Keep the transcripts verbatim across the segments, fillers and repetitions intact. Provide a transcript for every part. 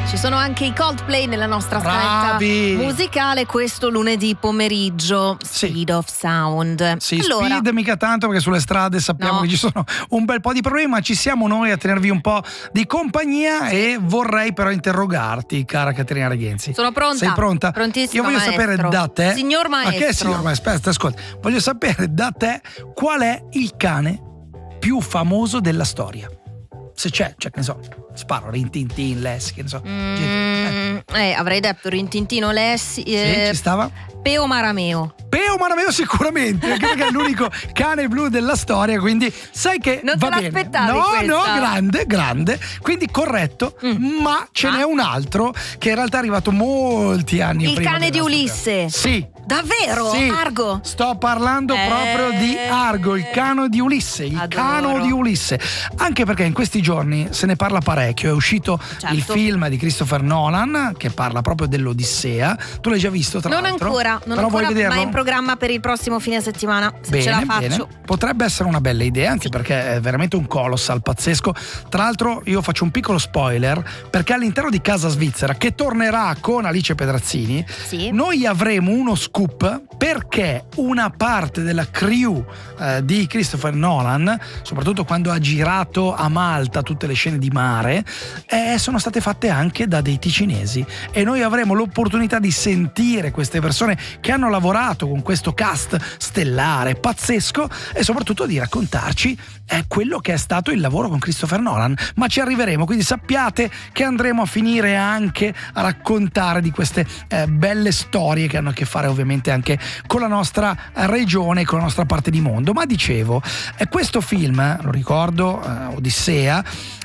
Ci sono anche i Coldplay nella nostra scaletta musicale questo lunedì pomeriggio. Speed sì. of Sound. Sì, allora, speed mica tanto, perché sulle strade sappiamo no. che ci sono un bel po' di problemi, ma ci siamo noi a tenervi un po' di compagnia. Sì. E vorrei però interrogarti, cara Caterina Reghenzi. Sono pronta. Sei pronta? Prontissima. Io voglio maestro. sapere da te. Signor maestro. Ma che signor maestro? Aspetta, ascolta. Voglio sapere da te qual è il cane più famoso della storia. Se c'è, cioè, che ne so, sparo, Rintintin, Lessi, che ne so. Mm, eh. eh, avrei detto Rintintino, Lessi. Eh, sì, ci stava? Peo Marameo. Peo Marameo sicuramente, perché è l'unico cane blu della storia, quindi sai che non va te bene. l'aspettavi No, questa? no, grande, grande, quindi corretto, mm. ma ce ah. n'è un altro che in realtà è arrivato molti anni il prima. Il cane di Ulisse. Sì. Davvero? Sì. Argo? Sto parlando eh... proprio di Argo, il cano di Ulisse, il Adoro. cano di Ulisse. Anche perché in questi giorni se ne parla parecchio, è uscito certo. il film di Christopher Nolan che parla proprio dell'Odissea. Tu l'hai già visto, tra non l'altro? Ancora, non Però ancora, vuoi vederlo? ma è in programma per il prossimo fine settimana, se bene, ce la faccio. Bene. Potrebbe essere una bella idea, anche sì. perché è veramente un colossal pazzesco. Tra l'altro io faccio un piccolo spoiler, perché all'interno di Casa Svizzera, che tornerà con Alice Pedrazzini, sì. noi avremo uno scoop, perché una parte della crew eh, di Christopher Nolan, soprattutto quando ha girato a Malta tutte le scene di mare, eh, sono state fatte anche da dei ticinesi, e noi avremo l'opportunità di sentire queste persone che hanno lavorato con questo cast stellare pazzesco, e soprattutto di raccontarci eh, quello che è stato il lavoro con Christopher Nolan. Ma ci arriveremo, quindi sappiate che andremo a finire anche a raccontare di queste eh, belle storie che hanno a che fare ovviamente anche con la nostra regione, con la nostra parte di mondo. Ma dicevo, eh, questo film, lo ricordo, eh, Odissea,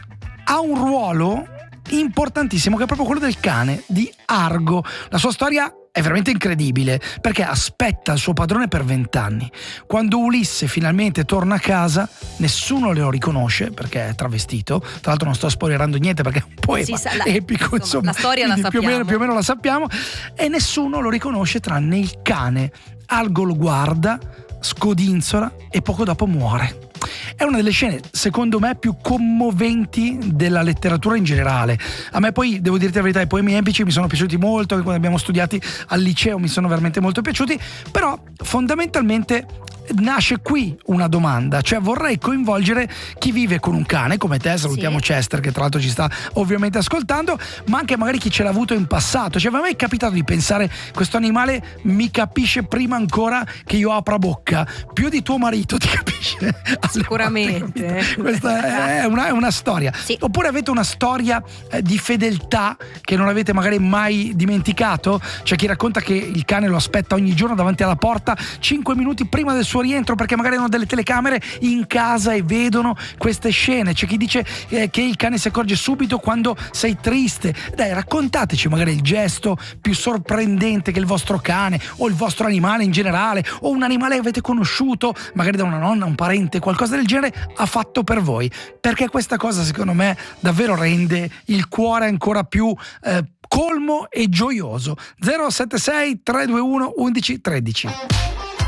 ha un ruolo importantissimo che è proprio quello del cane di Argo. La sua storia è veramente incredibile, perché aspetta il suo padrone per vent'anni. Quando Ulisse finalmente torna a casa, nessuno lo riconosce perché è travestito. Tra l'altro non sto spoilerando niente perché è un poema sì, la, epico, insomma, insomma, la storia la sappiamo. Più o meno, più o meno la sappiamo, e nessuno lo riconosce tranne il cane. Argo lo guarda, scodinzola e poco dopo muore. È una delle scene, secondo me, più commoventi della letteratura in generale. A me poi, devo dirti la verità, i poemi epici mi sono piaciuti molto, quando abbiamo studiati al liceo mi sono veramente molto piaciuti, però fondamentalmente nasce qui una domanda, cioè vorrei coinvolgere chi vive con un cane come te, salutiamo sì. Chester che tra l'altro ci sta ovviamente ascoltando, ma anche magari chi ce l'ha avuto in passato. Cioè, a me è capitato di pensare, questo animale mi capisce prima ancora che io apra bocca, più di tuo marito ti capisce sicuramente volte, questa è una, è una storia sì. Oppure avete una storia eh, di fedeltà che non avete magari mai dimenticato? C'è chi racconta che il cane lo aspetta ogni giorno davanti alla porta cinque minuti prima del suo rientro, perché magari hanno delle telecamere in casa e vedono queste scene. C'è chi dice eh, che il cane si accorge subito quando sei triste. Dai, raccontateci magari il gesto più sorprendente che il vostro cane o il vostro animale in generale, o un animale che avete conosciuto magari da una nonna, un parente, qualcosa del genere, ha fatto per voi, perché questa cosa secondo me davvero rende il cuore ancora più eh, colmo e gioioso. Zero sette sei tre due uno undici tredici.